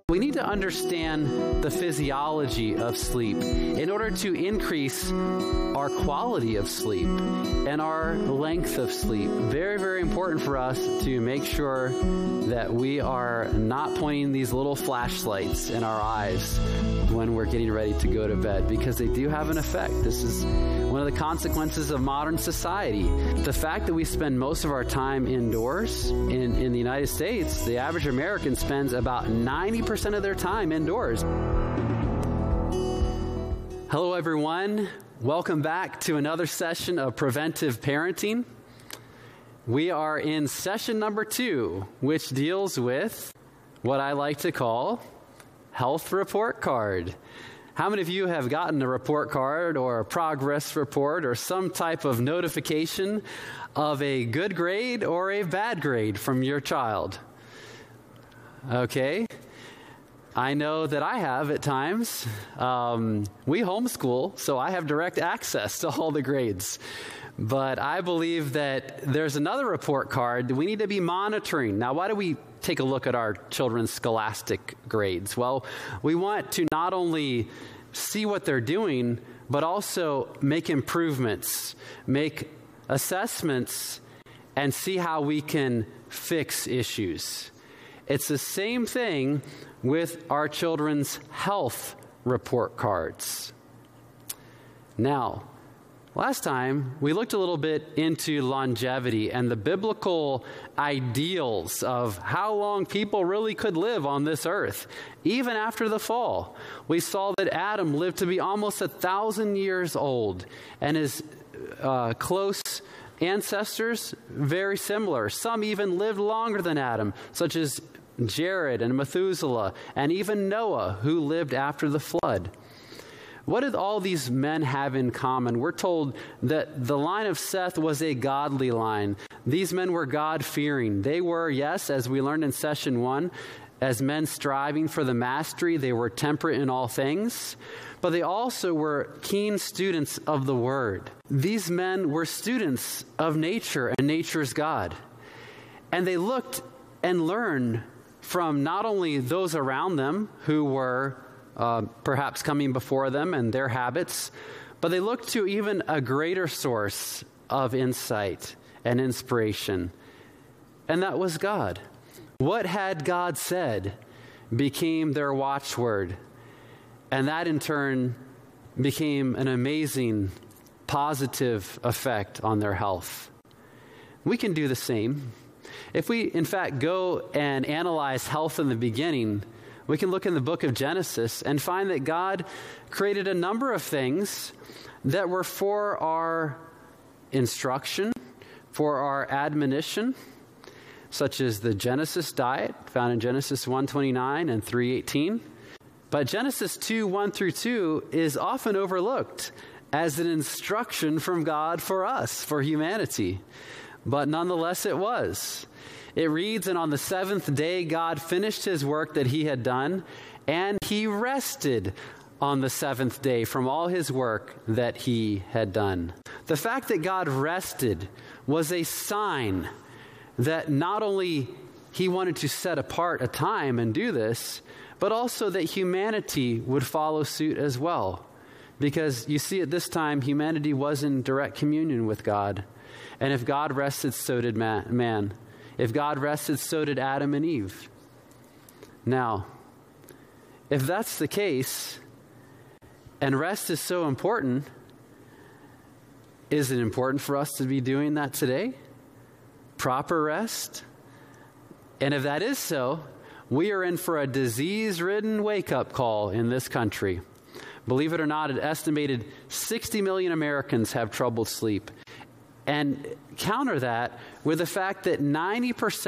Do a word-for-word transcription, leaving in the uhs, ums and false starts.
We need to understand the physiology of sleep in order to increase our quality of sleep and our length of sleep. Very, very important for us to make sure that we are not pointing these little flashlights in our eyes when we're getting ready to go to bed, because they do have an effect. This is one of the consequences of modern society. The fact that we spend most of our time indoors in, in the United States, the average American spends about ninety percent of their time indoors. Hello, everyone. Welcome back to another session of Preventive Parenting. We are in session number two, which deals with what I like to call Health Report Card. How many of you have gotten a report card or a progress report or some type of notification of a good grade or a bad grade from your child? Okay. I know that I have at times. Um, we homeschool, so I have direct access to all the grades. But I believe that there's another report card that we need to be monitoring. Now, why do we take a look at our children's scholastic grades? Well, we want to not only see what they're doing, but also make improvements, make assessments, and see how we can fix issues. It's the same thing with our children's health report cards. Now, last time, we looked a little bit into longevity and the biblical ideals of how long people really could live on this earth, even after the fall. We saw that Adam lived to be almost a thousand years old, and his uh, close ancestors, very similar. Some even lived longer than Adam, such as Jared and Methuselah, and even Noah, who lived after the flood. What did all these men have in common? We're told that the line of Seth was a godly line. These men were God-fearing. They were, yes, as we learned in session one, as men striving for the mastery, they were temperate in all things, but they also were keen students of the Word. These men were students of nature and nature's God. And they looked and learned from not only those around them who were uh, perhaps coming before them and their habits, but they looked to even a greater source of insight and inspiration, and that was God. What had God said became their watchword, and that in turn became an amazing positive effect on their health. We can do the same. If we, in fact, go and analyze health in the beginning, we can look in the book of Genesis and find that God created a number of things that were for our instruction, for our admonition, such as the Genesis diet, found in Genesis one twenty-nine and three eighteen. But Genesis two, one through two is often overlooked as an instruction from God for us, for humanity. But nonetheless, it was. It reads, "And on the seventh day, God finished his work that he had done, and he rested on the seventh day from all his work that he had done." The fact that God rested was a sign that not only he wanted to set apart a time and do this, but also that humanity would follow suit as well. Because you see, at this time, humanity was in direct communion with God. And if God rested, so did man. If God rested, so did Adam and Eve. Now, if that's the case, and rest is so important, is it important for us to be doing that today? Proper rest? And if that is so, we are in for a disease-ridden wake-up call in this country. Believe it or not, an estimated sixty million Americans have troubled sleep. And counter that with the fact that ninety percent